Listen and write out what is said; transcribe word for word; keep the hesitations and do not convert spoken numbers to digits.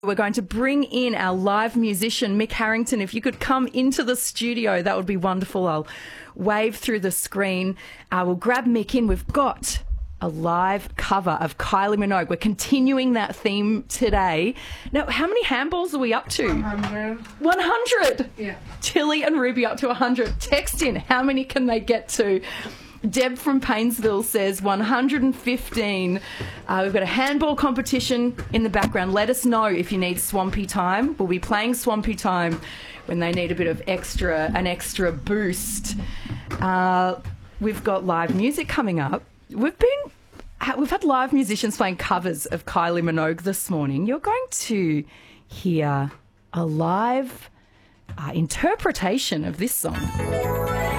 We're going to bring in our live musician, Mick Harrington. If you could come into the studio, that would be wonderful. I'll wave through the screen. Uh, we'll grab Mick in. We've got a live cover of Kylie Minogue. We're continuing that theme today. Now, how many handballs are we up to? one hundred. one hundred? Yeah. Tilly and Ruby up to one hundred. Text in. How many can they get to? Deb from Paynesville says one hundred fifteen. Uh, we've got a handball competition in the background. Let us know if you need Swampy Time. We'll be playing Swampy Time when they need a bit of extra, an extra boost. Uh, we've got live music coming up. We've been, we've had live musicians playing covers of Kylie Minogue this morning. You're going to hear a live uh, interpretation of this song.